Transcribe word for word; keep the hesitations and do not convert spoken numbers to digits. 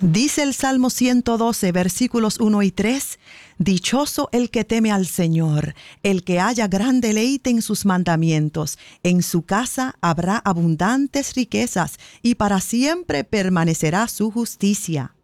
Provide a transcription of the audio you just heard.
Dice el Salmo ciento doce, versículos uno y tres, Dichoso el que teme al Señor, el que haya gran deleite en sus mandamientos. En su casa habrá abundantes riquezas, y para siempre permanecerá su justicia.